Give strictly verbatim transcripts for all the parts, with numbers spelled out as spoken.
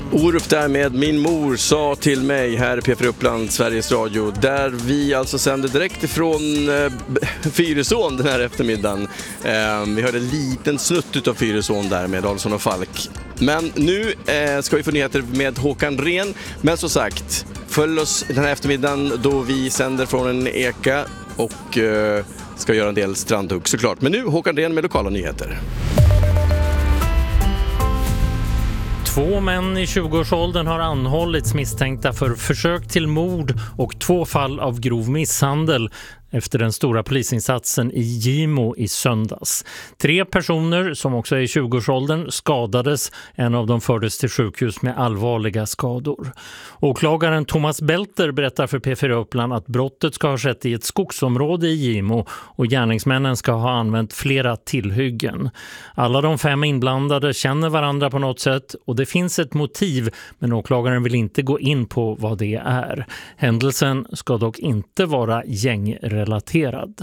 Orup där med Min mor sa till mig här i P fyra Uppland, Sveriges Radio, där vi alltså sänder direkt ifrån eh, Fyrisån den här eftermiddagen. Eh, vi hörde en liten snutt utav Fyrisån där med Adolfsson och Falk. Men nu eh, ska vi få nyheter med Håkan Rehn. Men som sagt, följ oss den här eftermiddagen då vi sänder från en eka och eh, ska göra en del strandhugg såklart. Men nu Håkan Rehn med lokala nyheter. Två män i tjugoårsåldern har anhållits misstänkta för försök till mord och två fall av grov misshandel efter den stora polisinsatsen i Gimo i söndags. Tre personer som också är i tjugoårsåldern skadades. En av dem fördes till sjukhus med allvarliga skador. Åklagaren Thomas Belter berättar för P fyra Uppland att brottet ska ha skett i ett skogsområde i Gimo och gärningsmännen ska ha använt flera tillhyggen. Alla de fem inblandade känner varandra på något sätt och det finns ett motiv, men åklagaren vill inte gå in på vad det är. Händelsen ska dock inte vara gängrelaterad. relaterad.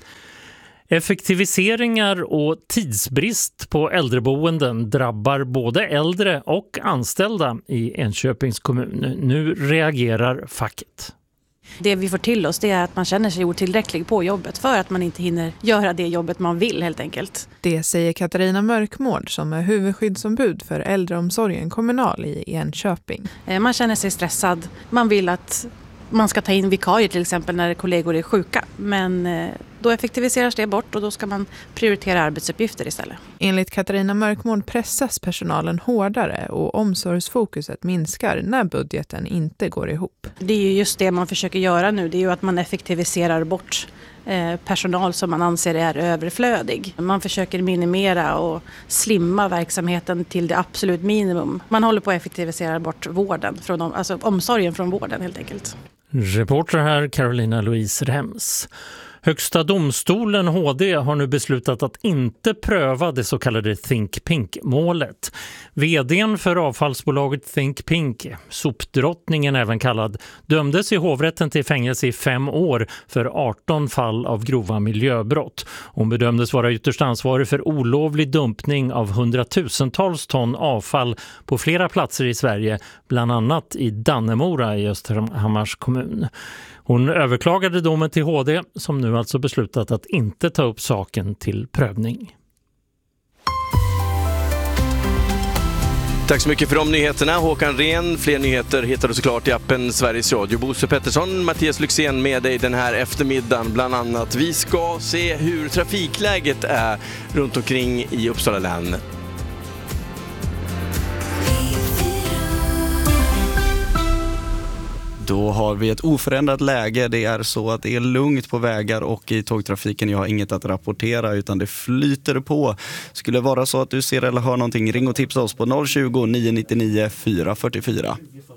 Effektiviseringar och tidsbrist på äldreboenden drabbar både äldre och anställda i Enköpings kommun. Nu reagerar facket. Det vi får till oss det är att man känner sig otillräcklig på jobbet för att man inte hinner göra det jobbet man vill helt enkelt. Det säger Katarina Mörkmård som är huvudskyddsombud för äldreomsorgen kommunal i Enköping. Man känner sig stressad. Man vill att man ska ta in vikarier till exempel när kollegor är sjuka. Men då effektiviseras det bort och då ska man prioritera arbetsuppgifter istället. Enligt Katarina Mörkmård pressas personalen hårdare och omsorgsfokuset minskar när budgeten inte går ihop. Det är ju just det man försöker göra nu. Det är ju att man effektiviserar bort personal som man anser är överflödig. Man försöker minimera och slimma verksamheten till det absolut minimum. Man håller på att effektivisera bort vården, från, alltså omsorgen från vården helt enkelt. Reporter här Carolina Louise Rems. Högsta domstolen H D har nu beslutat att inte pröva det så kallade Think Pink-målet. Vd:n för avfallsbolaget Think Pink, sopdrottningen även kallad, dömdes i hovrätten till fängelse i fem år för arton fall av grova miljöbrott. Hon bedömdes vara ytterst ansvarig för olovlig dumpning av hundratusentals ton avfall på flera platser i Sverige, bland annat i Dannemora i Österhammars kommun. Hon överklagade domen till H D som nu alltså beslutat att inte ta upp saken till prövning. Tack så mycket för de nyheterna, Håkan Rehn. Fler nyheter hittar du såklart i appen Sveriges Radio. Bosse Pettersson, Mattias Lyxén med dig den här eftermiddagen bland annat. Vi ska se hur trafikläget är runt omkring i Uppsala län. Då har vi ett oförändrat läge. Det är så att det är lugnt på vägar och i tågtrafiken. Jag har inget att rapportera utan det flyter på. Skulle det vara så att du ser eller hör någonting, ring och tipsa oss på noll tjugo, nio nio nio, fyra fyra fyra.